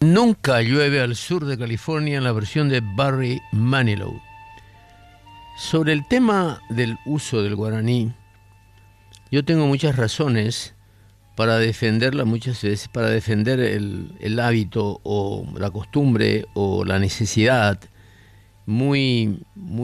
Nunca llueve al sur de California en la versión de Barry Manilow. Sobre el tema del uso del guaraní, yo tengo muchas razones para defenderla muchas veces, para defender el hábito o la costumbre o la necesidad muy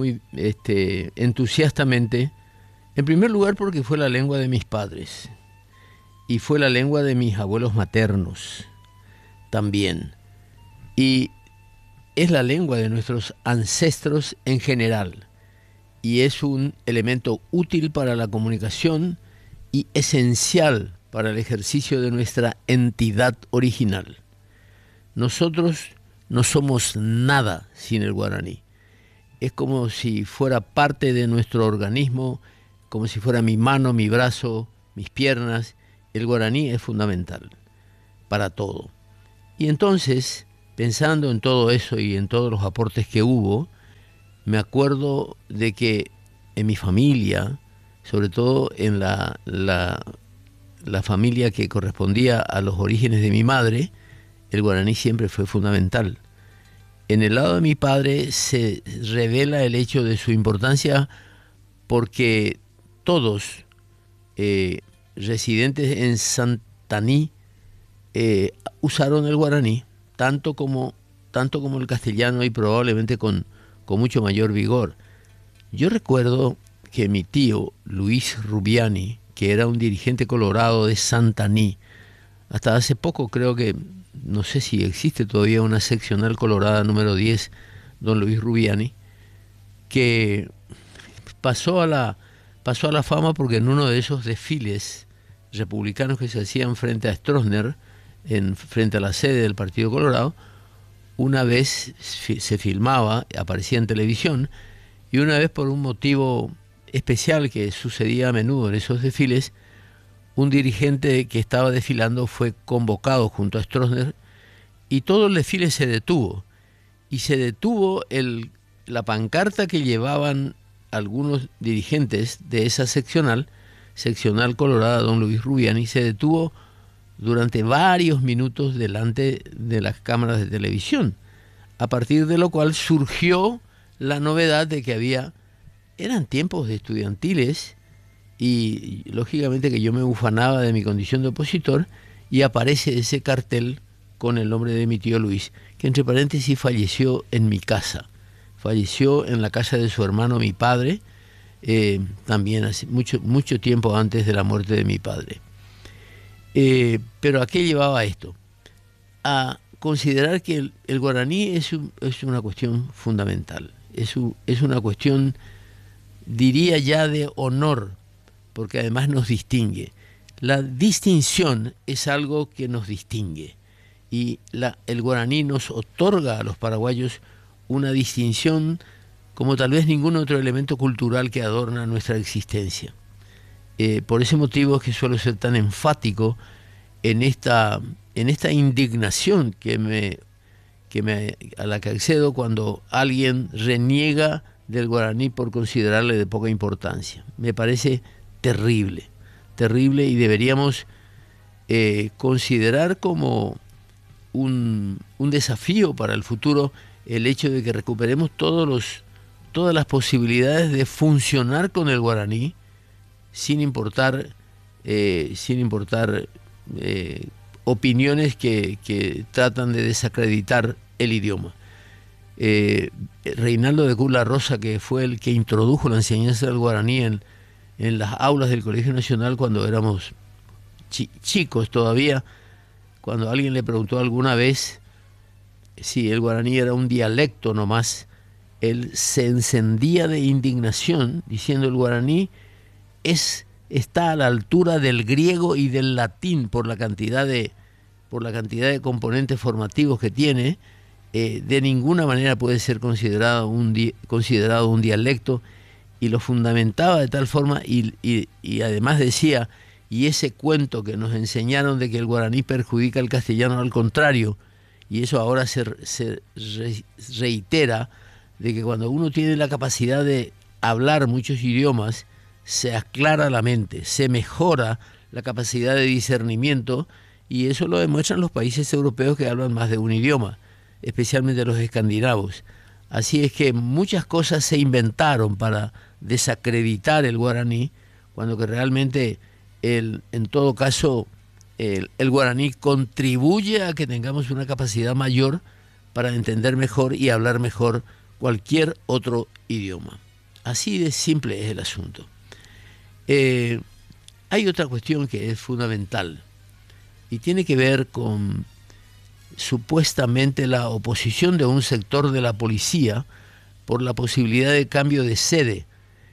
entusiastamente. En primer lugar, porque fue la lengua de mis padres y fue la lengua de mis abuelos maternos también. Y es la lengua de nuestros ancestros en general. Y es un elemento útil para la comunicación y esencial para el ejercicio de nuestra entidad original. Nosotros no somos nada sin el guaraní. Es como si fuera parte de nuestro organismo, como si fuera mi mano, mi brazo, mis piernas. El guaraní es fundamental para todo. Y entonces, pensando en todo eso y en todos los aportes que hubo, me acuerdo de que en mi familia, sobre todo en la familia que correspondía a los orígenes de mi madre, el guaraní siempre fue fundamental. En el lado de mi padre se revela el hecho de su importancia porque todos residentes en Santaní usaron el guaraní, tanto como el castellano y probablemente con mucho mayor vigor. Yo recuerdo que mi tío Luis Rubiani, que era un dirigente colorado de Santaní, hasta hace poco creo que, no sé si existe todavía una seccional colorada número 10, don Luis Rubiani, que pasó a la fama porque en uno de esos desfiles republicanos que se hacían frente a Stroessner, frente a la sede del Partido Colorado, una vez se filmaba, aparecía en televisión, y una vez por un motivo especial que sucedía a menudo en esos desfiles, un dirigente que estaba desfilando fue convocado junto a Stroessner y todo el desfile se detuvo. Y se detuvo la pancarta que llevaban algunos dirigentes de esa seccional colorada, don Luis Rubiani, se detuvo durante varios minutos delante de las cámaras de televisión, a partir de lo cual surgió la novedad de que eran tiempos de estudiantiles y lógicamente que yo me ufanaba de mi condición de opositor y aparece ese cartel con el nombre de mi tío Luis, que entre paréntesis falleció en mi casa, falleció en la casa de su hermano mi padre, también hace mucho tiempo antes de la muerte de mi padre. Pero ¿a qué llevaba esto? A considerar que el guaraní es una cuestión fundamental, es una cuestión, diría ya, de honor, porque además nos distingue. La distinción es algo que nos distingue y el guaraní nos otorga a los paraguayos una distinción como tal vez ningún otro elemento cultural que adorna nuestra existencia. Por ese motivo es que suelo ser tan enfático en esta indignación a la que accedo cuando alguien reniega del guaraní por considerarle de poca importancia. Me parece terrible y deberíamos considerar como un desafío para el futuro el hecho de que recuperemos todas las posibilidades de funcionar con el guaraní sin importar opiniones que tratan de desacreditar el idioma. Reinaldo de Cula Rosa, que fue el que introdujo la enseñanza del guaraní en las aulas del Colegio Nacional cuando éramos chicos todavía, cuando alguien le preguntó alguna vez si el guaraní era un dialecto nomás, él se encendía de indignación diciendo el guaraní está a la altura del griego y del latín por la cantidad de componentes formativos que tiene. De ninguna manera puede ser considerado un dialecto, y lo fundamentaba de tal forma y además decía, y ese cuento que nos enseñaron de que el guaraní perjudica al castellano, al contrario, y eso ahora se reitera, de que cuando uno tiene la capacidad de hablar muchos idiomas, se aclara la mente, se mejora la capacidad de discernimiento y eso lo demuestran los países europeos que hablan más de un idioma, especialmente los escandinavos. Así es que muchas cosas se inventaron para desacreditar el guaraní, cuando que realmente, en todo caso, el guaraní contribuye a que tengamos una capacidad mayor para entender mejor y hablar mejor cualquier otro idioma. Así de simple es el asunto. Hay otra cuestión que es fundamental y tiene que ver con supuestamente la oposición de un sector de la policía por la posibilidad de cambio de sede.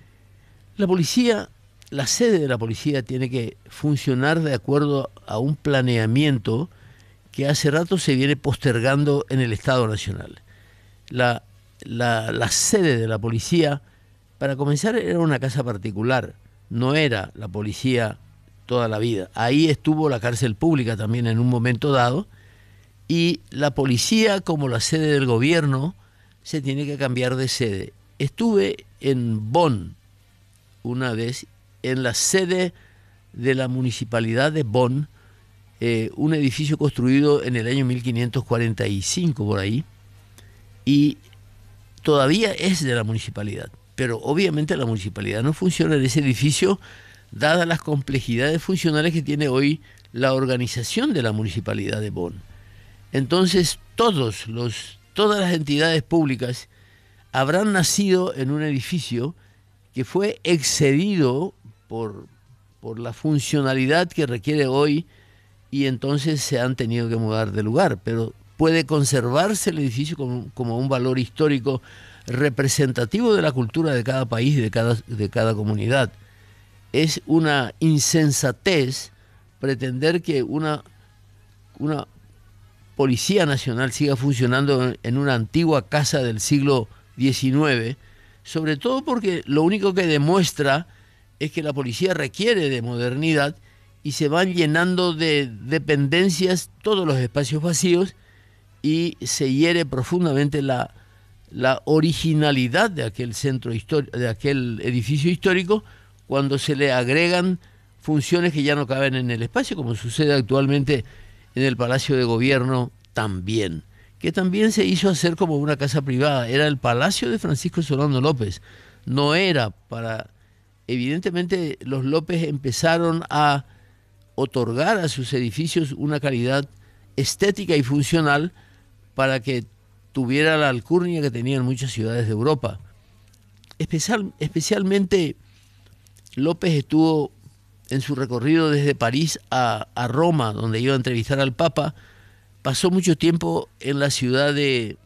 La sede de la policía tiene que funcionar de acuerdo a un planeamiento que hace rato se viene postergando en el Estado Nacional. La sede de la policía, para comenzar, era una casa particular, no era la policía toda la vida. Ahí estuvo la cárcel pública también en un momento dado, y la policía, como la sede del gobierno, se tiene que cambiar de sede. Estuve en Bonn una vez, en la sede de la municipalidad de Bonn, un edificio construido en el año 1545 por ahí, y todavía es de la municipalidad, pero obviamente la municipalidad no funciona en ese edificio, dadas las complejidades funcionales que tiene hoy la organización de la municipalidad de Bonn. Entonces todas las entidades públicas habrán nacido en un edificio que fue excedido por la funcionalidad que requiere hoy, y entonces se han tenido que mudar de lugar, pero puede conservarse el edificio como un valor histórico representativo de la cultura de cada país y de cada comunidad. Es una insensatez pretender que una Policía Nacional siga funcionando en una antigua casa del siglo XIX, sobre todo porque lo único que demuestra es que la policía requiere de modernidad y se van llenando de dependencias todos los espacios vacíos, y se hiere profundamente la originalidad de aquel de aquel edificio histórico, cuando se le agregan funciones que ya no caben en el espacio, como sucede actualmente en el Palacio de Gobierno también, que también se hizo hacer como una casa privada. Era el Palacio de Francisco Solano López, no era para... Evidentemente los López empezaron a otorgar a sus edificios una calidad estética y funcional para que tuviera la alcurnia que tenían muchas ciudades de Europa. Especialmente López estuvo en su recorrido desde París a Roma, donde iba a entrevistar al Papa. Pasó mucho tiempo en la ciudad de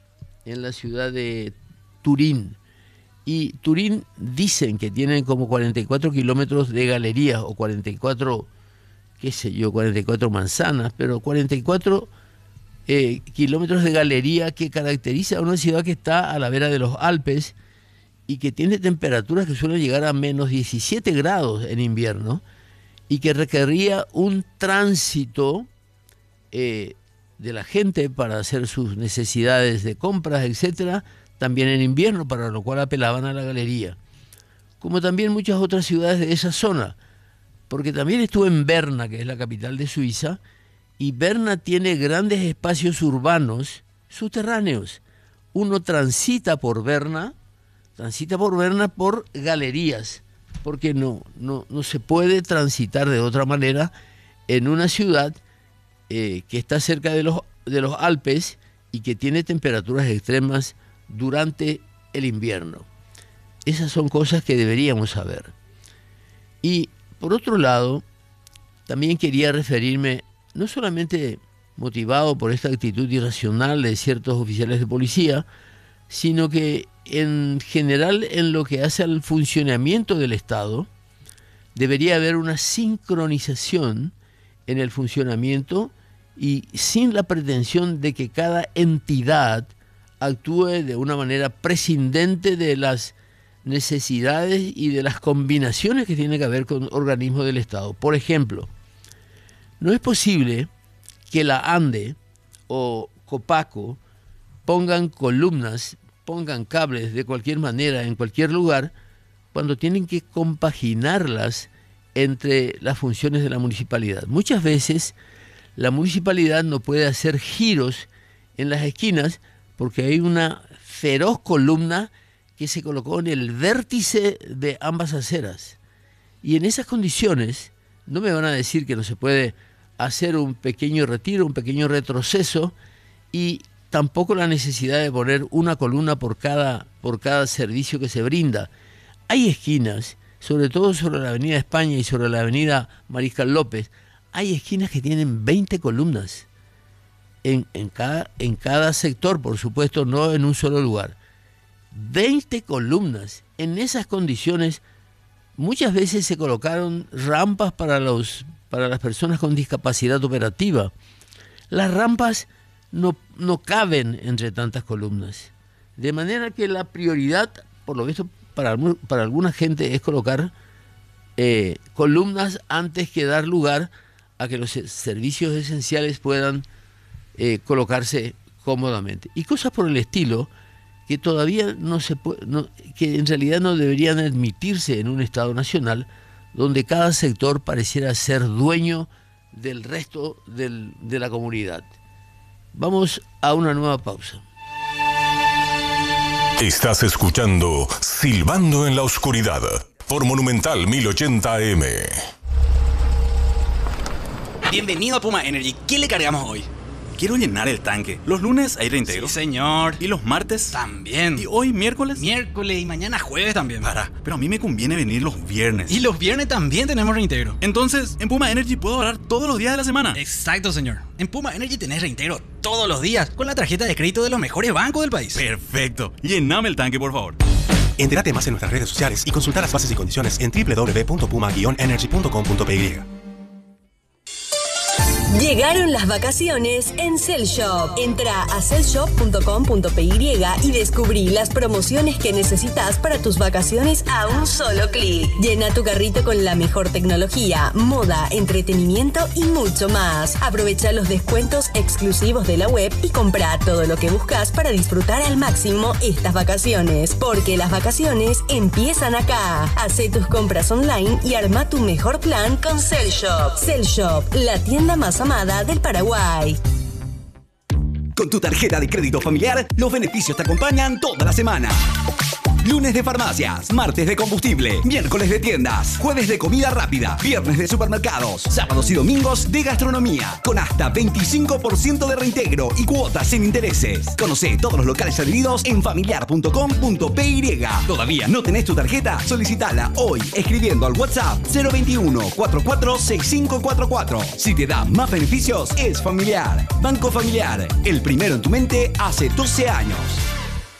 Turín. Y Turín dicen que tienen como 44 kilómetros de galerías, o 44, qué sé yo, 44 manzanas, pero 44 kilómetros de galería, que caracteriza a una ciudad que está a la vera de los Alpes y que tiene temperaturas que suelen llegar a menos 17 grados en invierno, y que requería un tránsito de la gente para hacer sus necesidades de compras, etcétera, también en invierno, para lo cual apelaban a la galería. Como también muchas otras ciudades de esa zona, porque también estuve en Berna, que es la capital de Suiza, y Berna tiene grandes espacios urbanos subterráneos. Uno transita por Berna por galerías, porque no se puede transitar de otra manera en una ciudad que está cerca de los Alpes y que tiene temperaturas extremas durante el invierno. Esas son cosas que deberíamos saber. Y por otro lado, también quería referirme, no solamente motivado por esta actitud irracional de ciertos oficiales de policía, sino que en general, en lo que hace al funcionamiento del Estado, debería haber una sincronización en el funcionamiento, y sin la pretensión de que cada entidad actúe de una manera prescindente de las necesidades y de las combinaciones que tiene que haber con organismos del Estado. Por ejemplo, no es posible que la ANDE o Copaco pongan columnas, pongan cables de cualquier manera en cualquier lugar, cuando tienen que compaginarlas entre las funciones de la municipalidad. Muchas veces la municipalidad no puede hacer giros en las esquinas porque hay una feroz columna que se colocó en el vértice de ambas aceras. Y en esas condiciones, no me van a decir que no se puede hacer un pequeño retiro, un pequeño retroceso, y tampoco la necesidad de poner una columna por cada servicio que se brinda. Hay esquinas, sobre todo sobre la avenida España y sobre la avenida Mariscal López, hay esquinas que tienen 20 columnas en cada sector, por supuesto, no en un solo lugar. 20 columnas. En esas condiciones, muchas veces se colocaron rampas para las personas con discapacidad operativa. Las rampas no caben entre tantas columnas. De manera que la prioridad, por lo visto, para alguna gente es colocar columnas antes que dar lugar a que los servicios esenciales puedan colocarse cómodamente. Y cosas por el estilo que todavía que en realidad no deberían admitirse en un Estado nacional donde cada sector pareciera ser dueño del resto de la comunidad. Vamos a una nueva pausa. Estás escuchando Silbando en la Oscuridad por Monumental 1080 AM. Bienvenido a Puma Energy. ¿Qué le cargamos hoy? Quiero llenar el tanque. Los lunes hay reintegro. Sí, señor. ¿Y los martes? También. ¿Y hoy miércoles? Miércoles y mañana jueves también. Pero a mí me conviene venir los viernes. Y los viernes también tenemos reintegro. Entonces, en Puma Energy puedo ahorrar todos los días de la semana. Exacto, señor. En Puma Energy tenés reintegro todos los días con la tarjeta de crédito de los mejores bancos del país. Perfecto. Llename el tanque, por favor. Entérate más en nuestras redes sociales y consulta las bases y condiciones en www.puma-energy.com.py. Llegaron las vacaciones en Cell Shop. Entra a cellshop.com.py y descubrí las promociones que necesitas para tus vacaciones a un solo clic. Llena tu carrito con la mejor tecnología, moda, entretenimiento y mucho más. Aprovecha los descuentos exclusivos de la web y compra todo lo que buscas para disfrutar al máximo estas vacaciones. Porque las vacaciones empiezan acá. Hacé tus compras online y arma tu mejor plan con Cell Shop. Cell Shop, la tienda más amada del Paraguay. Con tu tarjeta de crédito familiar, los beneficios te acompañan toda la semana. Lunes de farmacias, martes de combustible, miércoles de tiendas, jueves de comida rápida, viernes de supermercados, sábados y domingos de gastronomía, con hasta 25% de reintegro y cuotas sin intereses. Conoce todos los locales adheridos en familiar.com.py. ¿Todavía no tenés tu tarjeta? Solicitala hoy escribiendo al WhatsApp 021 44 6544. Si te da más beneficios, es Familiar. Banco Familiar, el primero en tu mente hace 12 años.